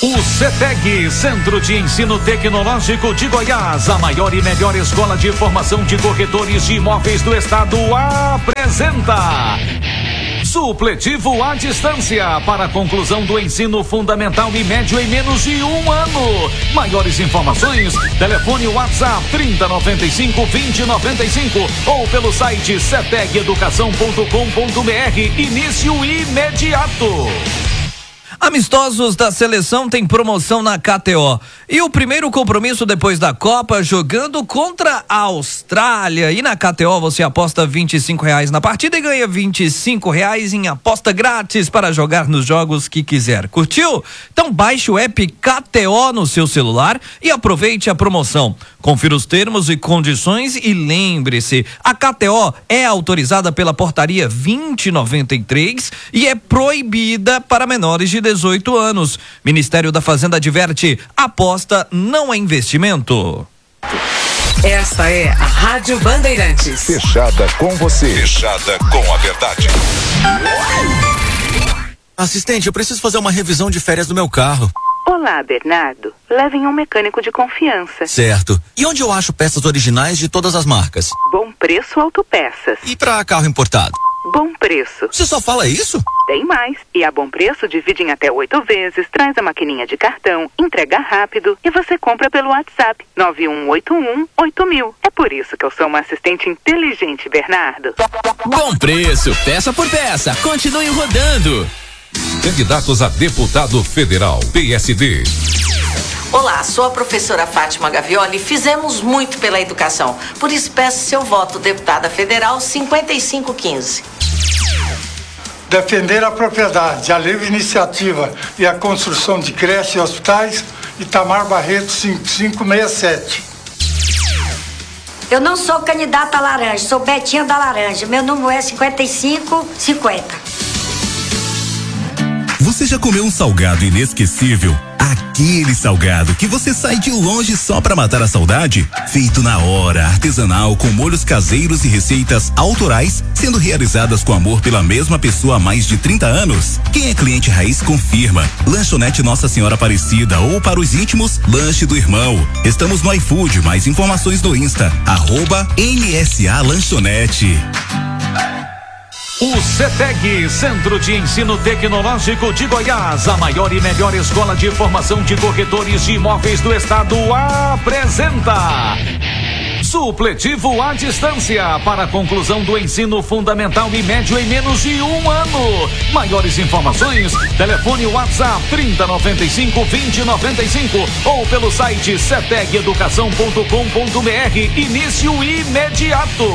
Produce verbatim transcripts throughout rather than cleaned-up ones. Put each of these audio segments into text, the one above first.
O CETEG, Centro de Ensino Tecnológico de Goiás, a maior e melhor escola de formação de corretores de imóveis do estado, apresenta supletivo à distância para a conclusão do ensino fundamental e médio em menos de um ano. Maiores informações, telefone WhatsApp trinta, noventa e cinco, vinte, noventa e cinco ou pelo site ceteg educação ponto com ponto br. Início imediato. Amistosos da seleção tem promoção na K T O. E o primeiro compromisso depois da Copa, jogando contra a Austrália. E na K T O você aposta vinte e cinco reais na partida e ganha vinte e cinco reais em aposta grátis para jogar nos jogos que quiser. Curtiu? Então baixe o app K T O no seu celular e aproveite a promoção. Confira os termos e condições e lembre-se, a K T O é autorizada pela portaria vinte noventa e três e é proibida para menores de dezoito anos. Ministério da Fazenda adverte: aposta não é investimento. Esta é a Rádio Bandeirantes. Fechada com você. Fechada com a verdade. Assistente, eu preciso fazer uma revisão de férias do meu carro. Olá, Bernardo. Levem um mecânico de confiança. Certo. E onde eu acho peças originais de todas as marcas? Bom Preço Autopeças. E para carro importado? Bom Preço. Você só fala isso? Tem mais. E a Bom Preço divide em até oito vezes, traz a maquininha de cartão, entrega rápido e você compra pelo WhatsApp nove um oito um oito mil. É por isso que eu sou uma assistente inteligente, Bernardo. Bom Preço, peça por peça. Continue rodando. Candidatos a deputado federal, P S D. Olá, sou a professora Fátima Gavioli. Fizemos muito pela educação. Por isso peço seu voto, deputada federal cinquenta e cinco quinze. Defender a propriedade, a livre iniciativa e a construção de creches e hospitais, Itamar Barreto cinco cinco seis sete. Eu não sou candidata a laranja, sou Betinha da Laranja. Meu número é cinquenta e cinco cinquenta. Você já comeu um salgado inesquecível? Aquele salgado que você sai de longe só pra matar a saudade? Feito na hora, artesanal, com molhos caseiros e receitas autorais, sendo realizadas com amor pela mesma pessoa há mais de trinta anos. Quem é cliente raiz confirma. Lanchonete Nossa Senhora Aparecida ou para os íntimos, Lanche do Irmão. Estamos no iFood, mais informações no Insta, arroba N S A Lanchonete. O CETEG, Centro de Ensino Tecnológico de Goiás, a maior e melhor escola de formação de corretores de imóveis do estado, apresenta supletivo à distância para a conclusão do ensino fundamental e médio em menos de um ano. Maiores informações, telefone WhatsApp trinta, noventa e cinco, vinte, noventa e cinco ou pelo site ceteg educação ponto com ponto br. Início imediato.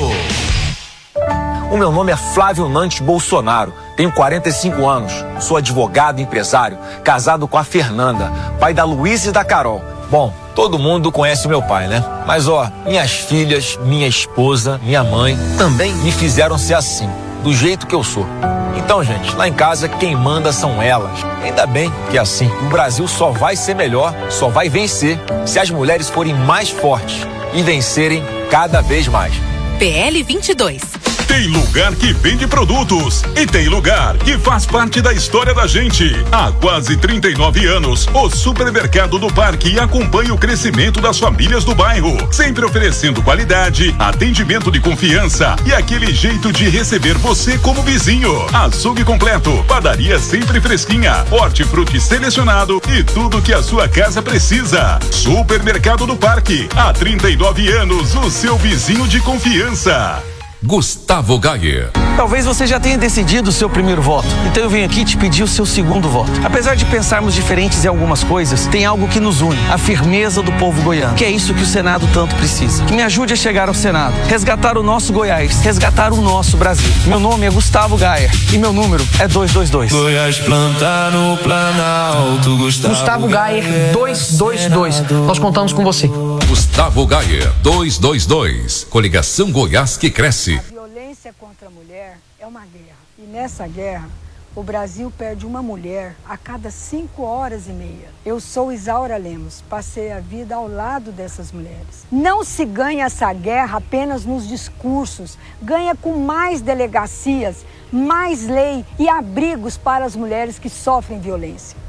O meu nome é Flávio Nantes Bolsonaro, tenho quarenta e cinco anos, sou advogado e empresário, casado com a Fernanda, pai da Luísa e da Carol. Bom, todo mundo conhece o meu pai, né? Mas ó, minhas filhas, minha esposa, minha mãe também me fizeram ser assim, do jeito que eu sou. Então, gente, lá em casa quem manda são elas. Ainda bem que é assim, o Brasil só vai ser melhor, só vai vencer se as mulheres forem mais fortes e vencerem cada vez mais. P L vinte e dois. Tem lugar que vende produtos e tem lugar que faz parte da história da gente. Há quase trinta e nove anos, o Supermercado do Parque acompanha o crescimento das famílias do bairro, sempre oferecendo qualidade, atendimento de confiança e aquele jeito de receber você como vizinho. Açougue completo, padaria sempre fresquinha, hortifruti selecionado e tudo que a sua casa precisa. Supermercado do Parque, há trinta e nove anos, o seu vizinho de confiança. Gustavo Gayer. Talvez você já tenha decidido o seu primeiro voto, então eu venho aqui te pedir o seu segundo voto. Apesar de pensarmos diferentes em algumas coisas, tem algo que nos une, a firmeza do povo goiano, que é isso que o Senado tanto precisa. Que me ajude a chegar ao Senado, resgatar o nosso Goiás, resgatar o nosso Brasil. Meu nome é Gustavo Gayer e meu número é dois dois dois. Goiás planta no Planalto, Gustavo, Gustavo Gayer dois dois dois. Nós contamos com você. Gustavo Gayer dois dois dois. Coligação Goiás que cresce. A violência contra a mulher é uma guerra. E nessa guerra, o Brasil perde uma mulher a cada cinco horas e meia. Eu sou Isaura Lemos, passei a vida ao lado dessas mulheres. Não se ganha essa guerra apenas nos discursos, ganha com mais delegacias, mais lei e abrigos para as mulheres que sofrem violência.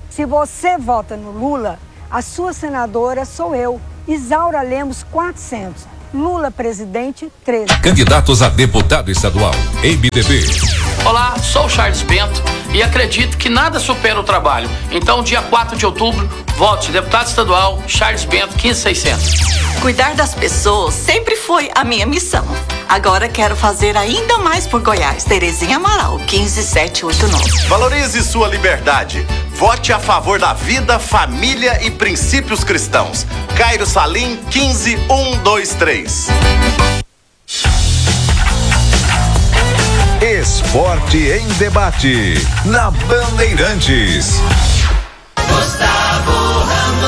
Se você vota no Lula, a sua senadora sou eu, Isaura Lemos quatrocentos. Lula presidente treze. Candidatos a deputado estadual, M D B. Olá, sou o Charles Bento e acredito que nada supera o trabalho. Então, dia quatro de outubro, vote deputado estadual Charles Bento quinze mil e seiscentos. Cuidar das pessoas sempre foi a minha missão. Agora quero fazer ainda mais por Goiás. Terezinha Amaral, quinze mil setecentos e oitenta e nove. Valorize sua liberdade. Vote a favor da vida, família e princípios cristãos. Cairo Salim, quinze mil cento e vinte e três. Esporte em debate, na Bandeirantes. Gustavo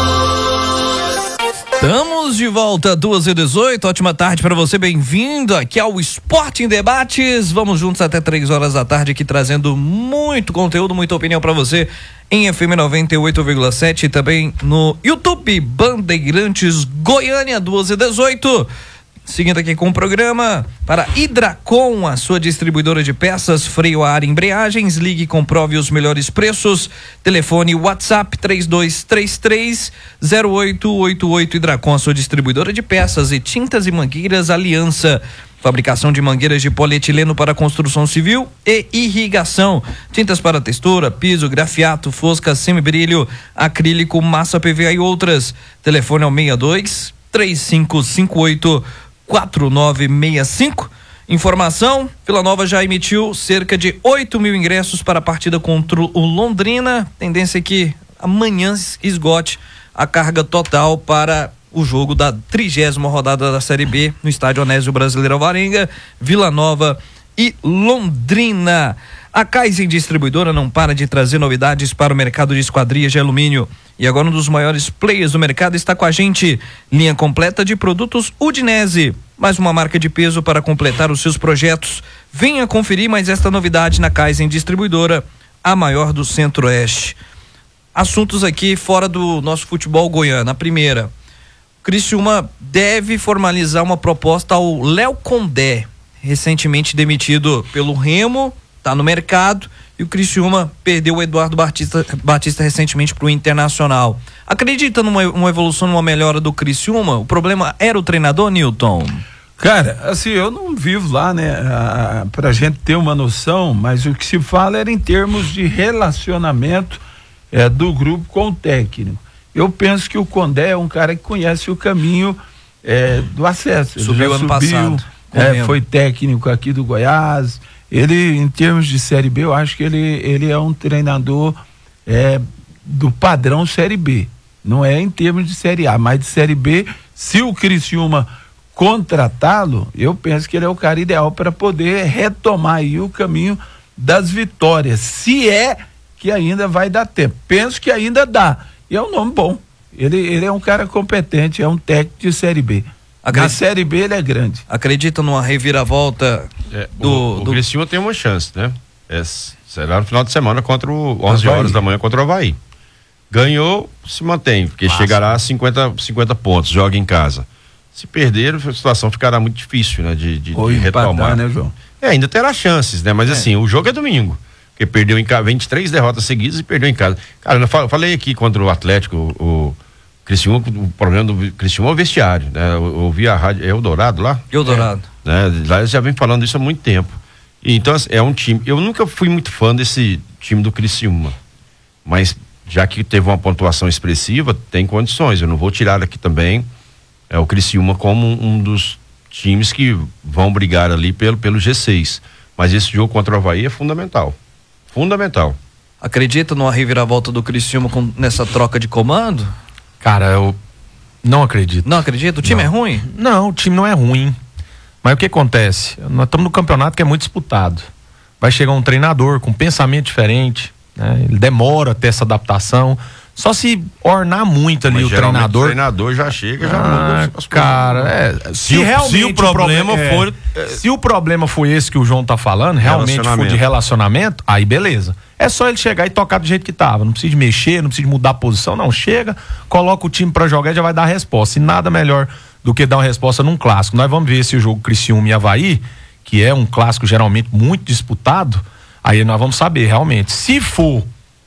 Ramos. Estamos de volta, duas e dezoito, ótima tarde para você, bem-vindo aqui ao Esporte em Debates. Vamos juntos até três horas da tarde aqui trazendo muito conteúdo, muita opinião para você em F M noventa e oito vírgula sete e também no YouTube Bandeirantes Goiânia, duas e dezoito. Seguindo aqui com o programa, para Hidracom, a sua distribuidora de peças, freio a ar e embreagens, ligue e comprove os melhores preços. Telefone WhatsApp três dois três três zero oito oito oito. Hidracom, a sua distribuidora de peças e tintas e mangueiras Aliança. Fabricação de mangueiras de polietileno para construção civil e irrigação. Tintas para textura, piso, grafiato, fosca, semibrilho, acrílico, massa P V A e outras. Telefone ao seis dois três cinco cinco oito quatro nove seis cinco. Informação: Vila Nova já emitiu cerca de oito mil ingressos para a partida contra o Londrina. Tendência é que amanhã esgote a carga total para o jogo da trigésima rodada da Série B no estádio Onésio Brasileiro Alvarenga, Vila Nova e Londrina. A Kaizen Distribuidora não para de trazer novidades para o mercado de esquadrias de alumínio. E agora um dos maiores players do mercado está com a gente. Linha completa de produtos Udinese. Mais uma marca de peso para completar os seus projetos. Venha conferir mais esta novidade na Kaizen Distribuidora, a maior do Centro-Oeste. Assuntos aqui fora do nosso futebol goiano. A primeira: Criciúma deve formalizar uma proposta ao Léo Condé, recentemente demitido pelo Remo, está no mercado, e o Criciúma perdeu o Eduardo Batista, Batista recentemente para o Internacional. Acredita numa uma evolução, numa melhora do Criciúma? O problema era o treinador, Newton? Cara, assim, eu não vivo lá, né, a, pra gente ter uma noção, mas o que se fala era em termos de relacionamento é, do grupo com o técnico. Eu penso que o Condé é um cara que conhece o caminho é, do acesso. Ele subiu ano subiu, passado. É, foi técnico aqui do Goiás. Ele, em termos de Série B, eu acho que ele, ele é um treinador é, do padrão Série B. Não é em termos de Série A, mas de Série B. Se o Criciúma contratá-lo, eu penso que ele é o cara ideal para poder retomar aí o caminho das vitórias. Se é que ainda vai dar tempo. Penso que ainda dá. E é um nome bom. Ele, ele é um cara competente, é um técnico de Série B. Acredita, na Série B ele é grande. Acredita numa reviravolta é, do... O, o do... Criciúma tem uma chance, né? É, será no final de semana contra o onze horas da manhã contra o Avaí. Ganhou, se mantém, porque Massa. chegará a cinquenta, cinquenta pontos, joga em casa. Se perder, a situação ficará muito difícil, né? De, de, de retomar. Empatar, né, João? É, ainda terá chances, né? Mas é. assim, o jogo é domingo. Porque perdeu em casa, vinte e três derrotas seguidas e perdeu em casa. Cara, eu falei aqui contra o Atlético, o, o Criciúma, o problema do Criciúma é o vestiário, né? Eu ouvi a rádio, é Eldorado lá? Eldorado. É. Né? Lá eles já vem falando isso há muito tempo. E, então, é um time, eu nunca fui muito fã desse time do Criciúma, mas já que teve uma pontuação expressiva, tem condições, eu não vou tirar aqui também é, o Criciúma como um, um dos times que vão brigar ali pelo, pelo G seis, mas esse jogo contra o Avaí é fundamental. Fundamental. Acredita numa reviravolta do Criciúma com, nessa troca de comando? Cara, eu não acredito. Não acredita? O time não. é ruim? Não, o time não é ruim. Mas o que acontece? Nós estamos no campeonato que é muito disputado. Vai chegar um treinador com um pensamento diferente, né? Ele demora a ter essa adaptação. Só se ornar muito ali Mas o treinador. O treinador já chega, já ah, muda. Cara, é, se, se realmente se o problema, o problema for. É, se o problema foi esse que o João tá falando, realmente for de relacionamento, aí beleza. É só ele chegar e tocar do jeito que tava. Não precisa de mexer, não precisa de mudar a posição, não. Chega, coloca o time pra jogar e já vai dar a resposta. E nada melhor do que dar uma resposta num clássico. Nós vamos ver esse jogo Criciúma e Avaí, que é um clássico geralmente muito disputado. Aí nós vamos saber realmente. Se for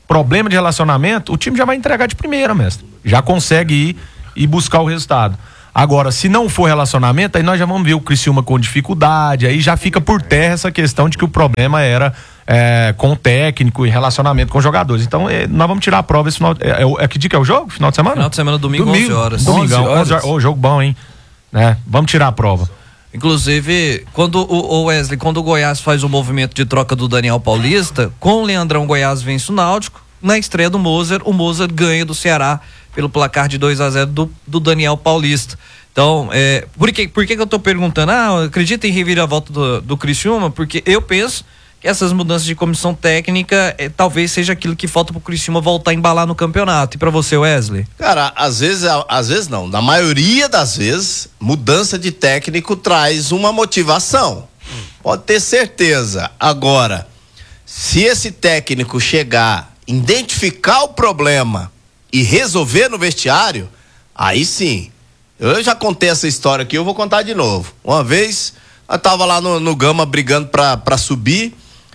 problema de relacionamento, o time já vai entregar de primeira, mestre. Já consegue ir e buscar o resultado. Agora, se não for relacionamento, aí nós já vamos ver o Criciúma com dificuldade, aí já fica por terra essa questão de que o problema era é, com o técnico e relacionamento com os jogadores. Então, é, nós vamos tirar a prova esse final. É, é, é que dia que é o jogo? Final de semana? Final de semana, domingo, domingo onze horas. Domingão, onze horas. Ô, jogo bom, hein? Né? Vamos tirar a prova. Inclusive, quando o, o Wesley, quando o Goiás faz o movimento de troca do Daniel Paulista, com o Leandrão, Goiás vence o Náutico. Na estreia do Moser, o Moser ganha do Ceará pelo placar de dois a zero do, do Daniel Paulista. Então, é, por, que, por que que eu tô perguntando? Ah, acredita em reviravolta do, do Criciúma? Porque eu penso que essas mudanças de comissão técnica é, talvez seja aquilo que falta pro Criciúma voltar a embalar no campeonato. E pra você, Wesley? Cara, às vezes, às vezes não. Na maioria das vezes, mudança de técnico traz uma motivação. Pode ter certeza. Agora, se esse técnico chegar, identificar o problema e resolver no vestiário, aí sim. Eu já contei essa história aqui, eu vou contar de novo. Uma vez, eu tava lá no, no Gama brigando pra, pra subir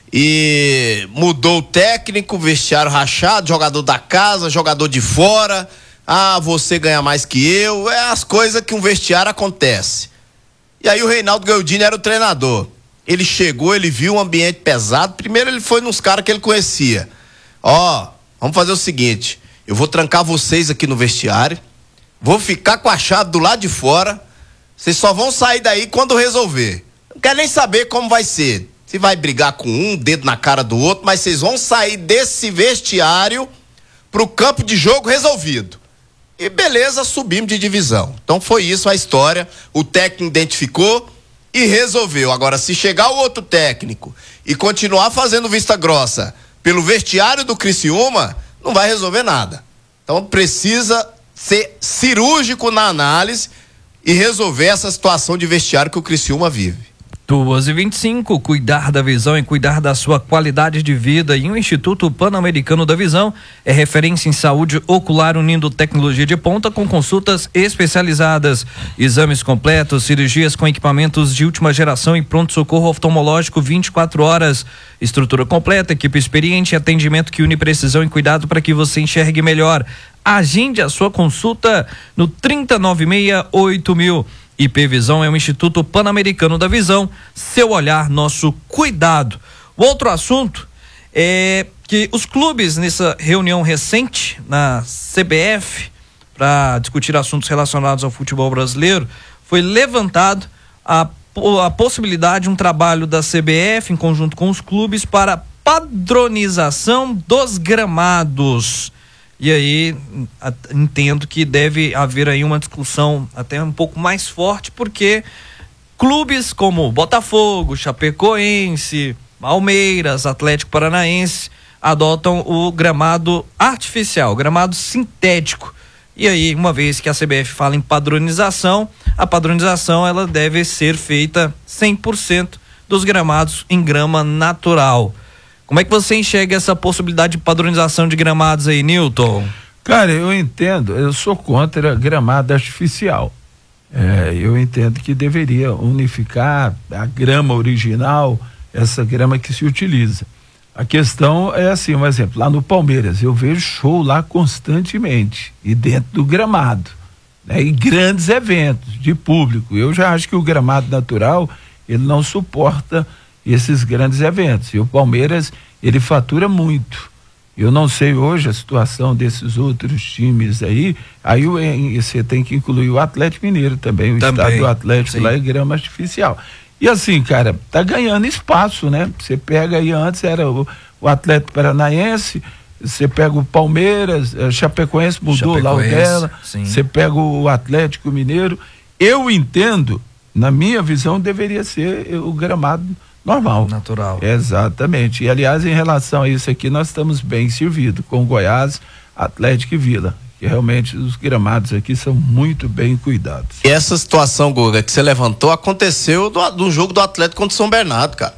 e mudou o técnico, vestiário rachado, jogador da casa, jogador de fora. Ah, você ganha mais que eu. É as coisas que um vestiário acontece. E aí o Reinaldo Galdini era o treinador. Ele chegou, ele viu um ambiente pesado. Primeiro ele foi nos caras que ele conhecia. Ó, vamos fazer o seguinte, eu vou trancar vocês aqui no vestiário, vou ficar com a chave do lado de fora, vocês só vão sair daí quando resolver. Não quero nem saber como vai ser, se vai brigar com um, dedo na cara do outro, mas vocês vão sair desse vestiário pro campo de jogo resolvido. E beleza, subimos de divisão. Então foi isso a história, o técnico identificou e resolveu. Agora, se chegar o outro técnico e continuar fazendo vista grossa pelo vestiário do Criciúma, não vai resolver nada. Então precisa ser cirúrgico na análise e resolver essa situação de vestiário que o Criciúma vive. duas e vinte e cinco, cuidar da visão e cuidar da sua qualidade de vida. E o Instituto Pan-Americano da Visão é referência em saúde ocular, unindo tecnologia de ponta com consultas especializadas, exames completos, cirurgias com equipamentos de última geração e pronto-socorro oftalmológico vinte e quatro horas. Estrutura completa, equipe experiente, atendimento que une precisão e cuidado para que você enxergue melhor. Agende a sua consulta no trinta, noventa e seis, oito mil. I P Visão é o Instituto Pan-Americano da Visão, seu olhar, nosso cuidado. O outro assunto é que os clubes, nessa reunião recente na C B F, para discutir assuntos relacionados ao futebol brasileiro, foi levantado a, a possibilidade de um trabalho da C B F em conjunto com os clubes para padronização dos gramados. E aí, a, entendo que deve haver aí uma discussão até um pouco mais forte, porque clubes como Botafogo, Chapecoense, Palmeiras, Atlético Paranaense adotam o gramado artificial, gramado sintético. E aí, uma vez que a C B F fala em padronização, a padronização ela deve ser feita cem por cento dos gramados em grama natural. Como é que você enxerga essa possibilidade de padronização de gramados aí, Newton? Cara, eu entendo, eu sou contra gramado artificial. É, eu entendo que deveria unificar a grama original, essa grama que se utiliza. A questão é assim, um exemplo, lá no Palmeiras, eu vejo show lá constantemente, e dentro do gramado, né? E grandes eventos de público. Eu já acho que o gramado natural, ele não suporta esses grandes eventos, e o Palmeiras, ele fatura muito. Eu não sei hoje a situação desses outros times aí, aí você tem que incluir o Atlético Mineiro também, o também, estado do Atlético sim. Lá é grama artificial. E assim, cara, tá ganhando espaço, né? Você pega aí, antes era o, o Atlético Paranaense, você pega o Palmeiras, a Chapecoense mudou Chapecoense, lá o dela, você pega o Atlético Mineiro. Eu entendo, na minha visão, deveria ser o gramado normal. Natural. Exatamente. E aliás, em relação a isso aqui, nós estamos bem servidos com Goiás, Atlético e Vila, que realmente os gramados aqui são muito bem cuidados. E essa situação, Guga, que você levantou, aconteceu do, do jogo do Atlético contra o São Bernardo, cara.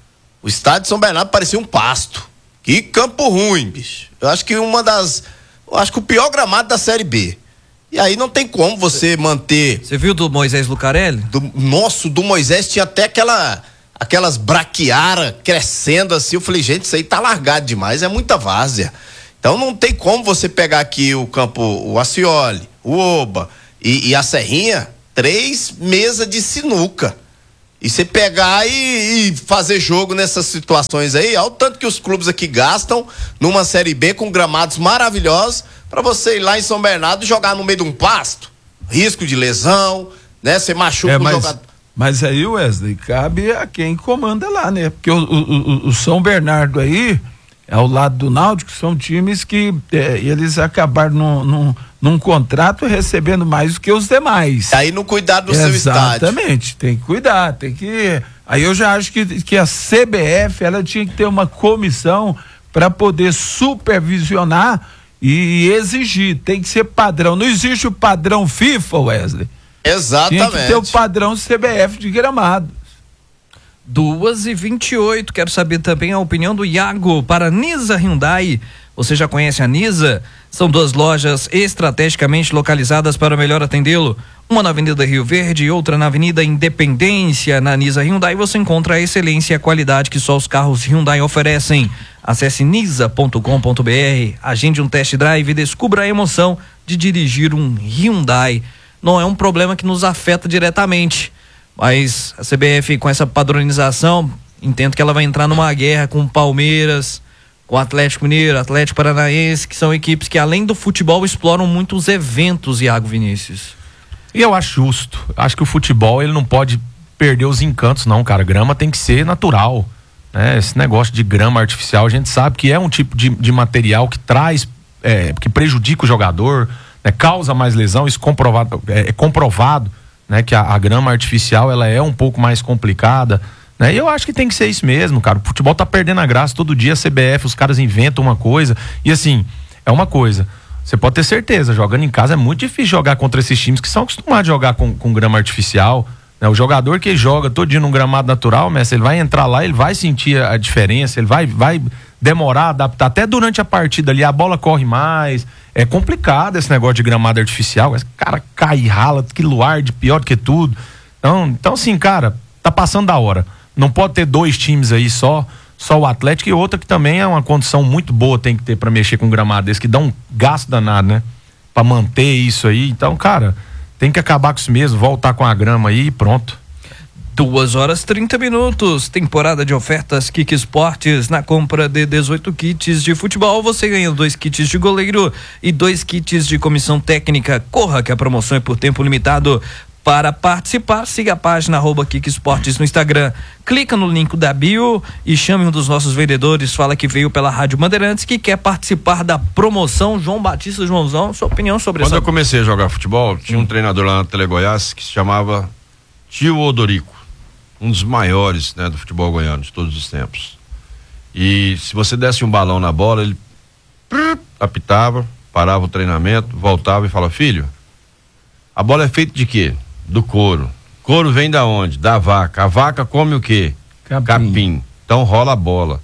O estádio de São Bernardo parecia um pasto. Que campo ruim, bicho. Eu acho que uma das... Eu acho que o pior gramado da Série B. E aí não tem como você cê, manter... Você viu do Moisés Lucarelli? Do, nossa, do Moisés tinha até aquela... aquelas braquiaras crescendo assim. Eu falei, gente, isso aí tá largado demais, é muita várzea. Então não tem como você pegar aqui o campo, o Acioli, o Oba e, e a Serrinha, três mesas de sinuca. E você pegar e, e fazer jogo nessas situações aí, olha o tanto que os clubes aqui gastam numa Série B com gramados maravilhosos para você ir lá em São Bernardo e jogar no meio de um pasto. Risco de lesão, né? Você machuca é, o mas, jogador. Mas aí, Wesley, cabe a quem comanda lá, né? Porque o, o, o São Bernardo aí, ao lado do Náutico, são times que é, eles acabaram num, num, num contrato recebendo mais do que os demais. Aí no cuidado do seu estádio. Exatamente, tem que cuidar, tem que... Aí eu já acho que, que a C B F, ela tinha que ter uma comissão para poder supervisionar e exigir, tem que ser padrão. Não existe o padrão FIFA, Wesley. Exatamente. Tinha que ter o padrão C B F de Gramado. duas e vinte e oito, quero saber também a opinião do Iago para Nisa Hyundai. Você já conhece a Nisa? São duas lojas estrategicamente localizadas para melhor atendê-lo. Uma na Avenida Rio Verde e outra na Avenida Independência. Na Nisa Hyundai você encontra a excelência e a qualidade que só os carros Hyundai oferecem. Acesse nisa ponto com ponto b r, agende um test drive e descubra a emoção de dirigir um Hyundai. Não é um problema que nos afeta diretamente, mas a C B F, com essa padronização, entendo que ela vai entrar numa guerra com o Palmeiras, com o Atlético Mineiro, Atlético Paranaense, que são equipes que, além do futebol, exploram muitos eventos, Iago Vinícius. E eu acho justo. Acho que o futebol, ele não pode perder os encantos, não, cara. Grama tem que ser natural, né? Esse negócio de grama artificial, a gente sabe que é um tipo de, de material que traz, é, que prejudica o jogador, né? Causa mais lesão, isso comprovado, é, é comprovado, né? Que a, a grama artificial, ela é um pouco mais complicada, né? E eu acho que tem que ser isso mesmo, cara. O futebol tá perdendo a graça, todo dia a C B F, os caras inventam uma coisa, e assim, é uma coisa, você pode ter certeza, jogando em casa é muito difícil jogar contra esses times que são acostumados a jogar com, com grama artificial, né? O jogador que joga todo dia num gramado natural, mestre, ele vai entrar lá, ele vai sentir a diferença, ele vai, vai demorar a adaptar, até durante a partida ali, a bola corre mais, é complicado esse negócio de gramado artificial, esse cara cai e rala, que luar de pior do que tudo, então, então assim, cara, tá passando da hora, não pode ter dois times aí só, só o Atlético e outra que também é uma condição muito boa, tem que ter pra mexer com um gramado desse, que dá um gasto danado, né, pra manter isso aí, então, cara, tem que acabar com isso mesmo, voltar com a grama aí e pronto. Duas horas e trinta minutos, temporada de ofertas Kik Esportes. Na compra de dezoito kits de futebol, você ganha dois kits de goleiro e dois kits de comissão técnica. Corra que a promoção é por tempo limitado. Para participar, siga a página arroba Kik Esportes no Instagram. Clica no link da bio e chame um dos nossos vendedores. Fala que veio pela Rádio Bandeirantes, que quer participar da promoção. João Batista, Joãozão, sua opinião sobre isso? Quando essa... eu comecei a jogar futebol, tinha um treinador lá na Tele Goiás que se chamava Tio Odorico, um dos maiores, né, do futebol goiano de todos os tempos. E se você desse um balão na bola, ele apitava, parava o treinamento, voltava e falava: filho, a bola é feita de quê? Do couro. Couro vem da onde? Da vaca. A vaca come o quê? Capim. Capim. Então rola a bola.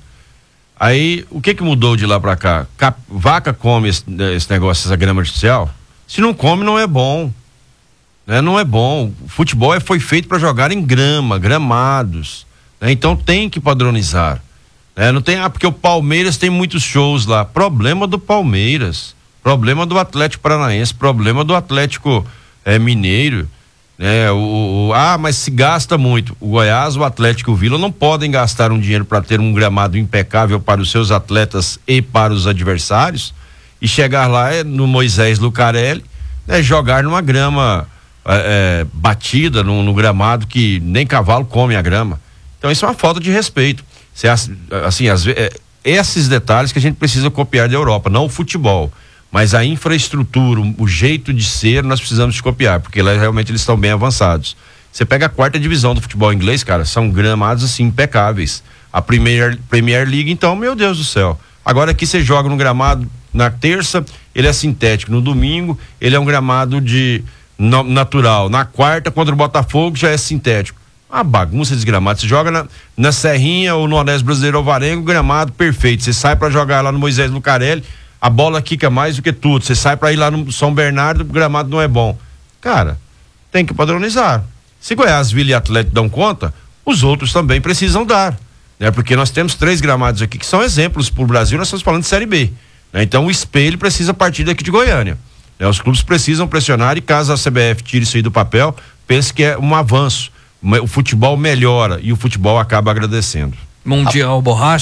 Aí, o que que mudou de lá pra cá? Cap... Vaca come esse, esse negócio, essa grama artificial? Se não come, não é bom. Né? Não é bom. O futebol é, foi feito para jogar em grama, gramados. Né? Então tem que padronizar. Né? Não tem, ah, porque o Palmeiras tem muitos shows lá. Problema do Palmeiras. Problema do Atlético Paranaense. Problema do Atlético é, Mineiro. Né? O, o, ah, mas se gasta muito. O Goiás, o Atlético e o Vila não podem gastar um dinheiro para ter um gramado impecável para os seus atletas e para os adversários e chegar lá é, no Moisés Lucarelli, né? Jogar numa grama É, é, batida no, no gramado que nem cavalo come a grama. Então isso é uma falta de respeito. Cê, assim, as, é, esses detalhes que a gente precisa copiar da Europa, não o futebol, mas a infraestrutura, o, o jeito de ser, nós precisamos de copiar, porque lá realmente eles estão bem avançados. Você pega a quarta divisão do futebol inglês, cara, são gramados assim impecáveis. A Premier, Premier League, então, meu Deus do céu. Agora aqui você joga no gramado na terça, ele é sintético, no domingo ele é um gramado de No, natural. Na quarta, contra o Botafogo, já é sintético. Uma bagunça desgramada. Você joga na, na Serrinha ou no Nordeste Brasileiro Alvarengo, gramado perfeito. Você sai pra jogar lá no Moisés Lucarelli, a bola quica mais do que tudo. Você sai pra ir lá no São Bernardo, o gramado não é bom. Cara, tem que padronizar. Se Goiás, Vila e Atlético dão conta, os outros também precisam dar. Né? Porque nós temos três gramados aqui que são exemplos pro Brasil, nós estamos falando de Série B. Né? Então o espelho precisa partir daqui de Goiânia. Né? Os clubes precisam pressionar e caso a C B F tire isso aí do papel, pense que é um avanço. O futebol melhora e o futebol acaba agradecendo. Mundial Borracha.